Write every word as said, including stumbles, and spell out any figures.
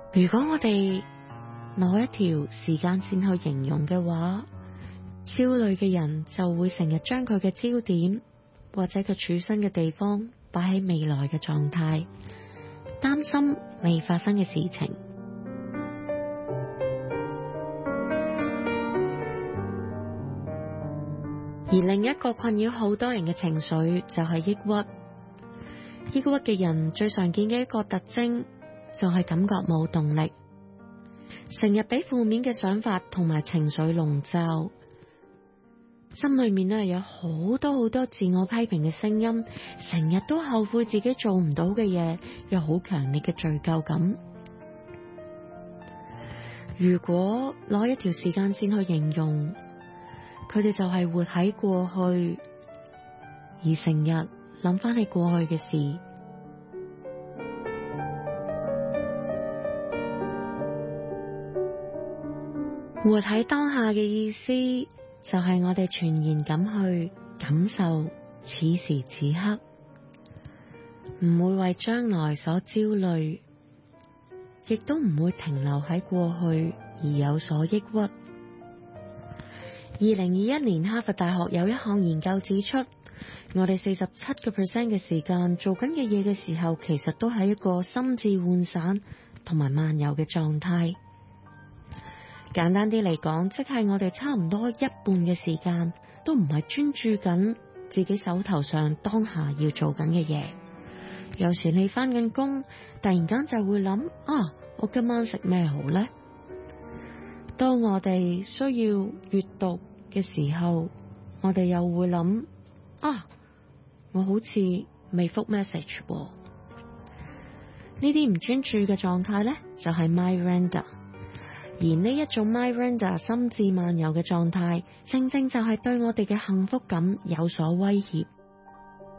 如果我哋攞一條時間線去形容嘅話，焦慮嘅人就會成日將佢嘅焦點或者佢處身嘅地方擺喺未來嘅狀態，擔心未發生嘅事情。而另一個困擾好多人嘅情緒就係抑鬱。抑鬱嘅人最常見嘅一個特徵就係感覺冇動力，成日俾負面嘅想法同埋情緒籠罩，心裏面咧有好多好多自我批評嘅聲音，成日都後悔自己做唔到嘅嘢，有好強烈嘅罪疚感。如果攞一條時間線去形容，佢哋就係活喺過去，而成日諗翻起過去嘅事。活喺當下嘅意思就係我哋全然咁去感受此時此刻，唔會為將來所焦慮，亦都唔會停留喺過去而有所抑鬱。二零二一年哈佛大學有一項研究指出，我哋四十七個 percent 嘅時間做緊嘅嘢嘅時候，其實都係一個心智渙散同埋漫遊嘅狀態。簡單啲嚟講，即係我哋差唔多一半嘅時間都唔係專注緊自己手頭上當下要做緊嘅嘢。有時你返緊工，突然間就會諗啊，我今晚食咩好呢？當我哋需要閱讀嘅時候，我哋又會諗啊，我好似未覆 message 喎。呢啲唔專注嘅狀態呢，就係 mind render。而呢一種 mind render 心智漫遊嘅狀態，正正就係對我哋嘅幸福感有所威脅。